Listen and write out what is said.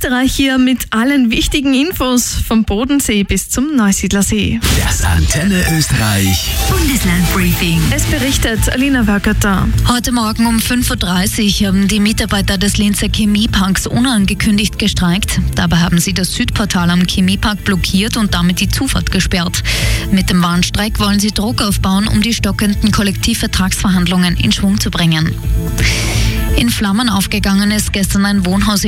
Österreich hier mit allen wichtigen Infos vom Bodensee bis zum Neusiedlersee. Das Antenne Österreich Bundeslandbriefing. Es berichtet Alina Wörgerter. Heute Morgen um 5.30 Uhr haben die Mitarbeiter des Linzer Chemieparks unangekündigt gestreikt. Dabei haben sie das Südportal am Chemiepark blockiert und damit die Zufahrt gesperrt. Mit dem Warnstreik wollen sie Druck aufbauen, um die stockenden Kollektivvertragsverhandlungen in Schwung zu bringen. In Flammen aufgegangen ist gestern ein Wohnhaus